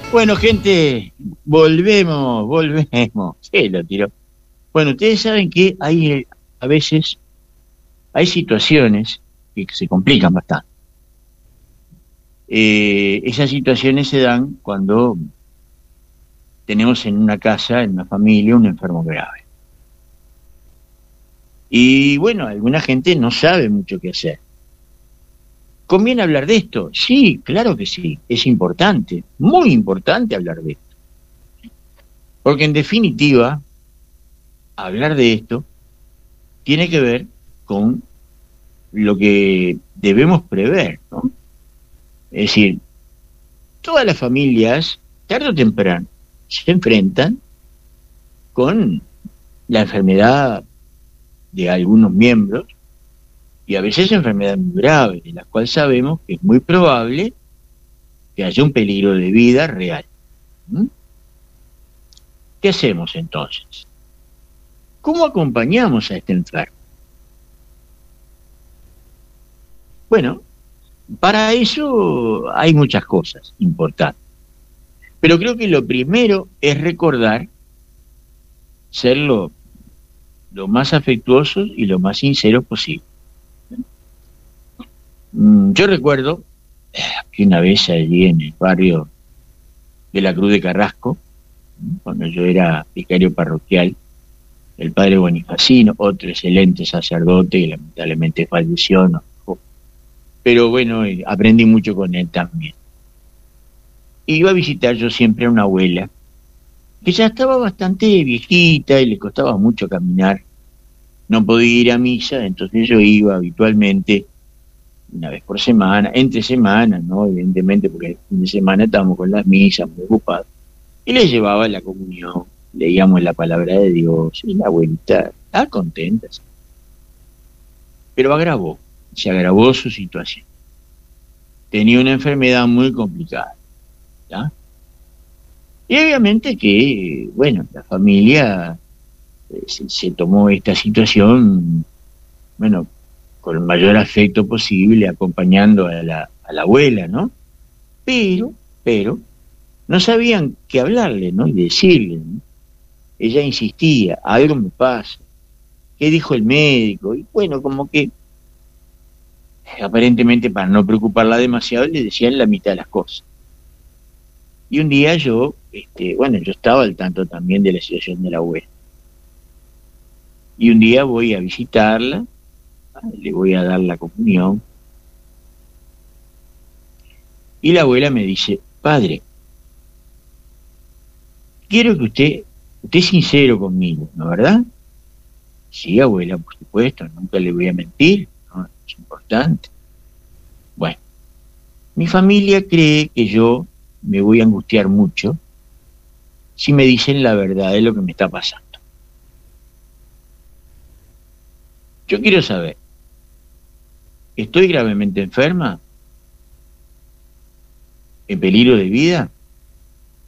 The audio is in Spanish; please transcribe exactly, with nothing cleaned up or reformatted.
Bueno, gente, volvemos, volvemos. Sí, lo tiró. Bueno, ustedes saben que hay eh, a veces hay situaciones que se complican bastante. Eh, esas situaciones se dan cuando tenemos en una casa, en una familia, un enfermo grave. Y bueno, alguna gente no sabe mucho qué hacer. ¿Conviene hablar de esto? Sí, claro que sí. Es importante, muy importante hablar de esto. Porque en definitiva, hablar de esto tiene que ver con lo que debemos prever, ¿no? Es decir, todas las familias, tarde o temprano, se enfrentan con la enfermedad de algunos miembros y a veces enfermedades muy graves, de las cuales sabemos que es muy probable que haya un peligro de vida real. ¿Mm? ¿Qué hacemos entonces? ¿Cómo acompañamos a este enfermo? Bueno, para eso hay muchas cosas importantes, pero creo que lo primero es recordar ser lo, lo más afectuosos y lo más sinceros posible. Mm, Yo recuerdo eh, que una vez allí en el barrio de la Cruz de Carrasco, cuando yo era vicario parroquial, el padre Bonifacino, otro excelente sacerdote que lamentablemente falleció, ¿no? Pero bueno, eh, aprendí mucho con él también. Iba a visitar yo siempre a una abuela que ya estaba bastante viejita y le costaba mucho caminar, no podía ir a misa, entonces yo iba habitualmente una vez por semana, entre semanas, ¿no? Evidentemente, porque el fin de semana estábamos con las misas, muy ocupados. Y le llevaba la comunión, leíamos la palabra de Dios, y la abuelita estaba contenta. ¿Sí? Pero agravó, se agravó su situación. Tenía una enfermedad muy complicada, ¿ya? Y obviamente que, bueno, la familia eh, se, se tomó esta situación, bueno, con el mayor afecto posible, acompañando a la, a la abuela, ¿no? Pero, pero, no sabían qué hablarle, ¿no? Y decirle, ¿no? Ella insistía, algo me pasa, ¿qué dijo el médico? Y bueno, como que aparentemente para no preocuparla demasiado le decían la mitad de las cosas. Y un día yo, este, bueno, yo estaba al tanto también de la situación de la abuela. Y un día voy a visitarla, le voy a dar la comunión, y la abuela me dice, padre, quiero que usted, usted es sincero conmigo, ¿no verdad? Sí, abuela, por supuesto, nunca le voy a mentir, ¿no? Es importante. Bueno, mi familia cree que yo me voy a angustiar mucho si me dicen la verdad de lo que me está pasando. Yo quiero saber, ¿estoy gravemente enferma? ¿En peligro de vida?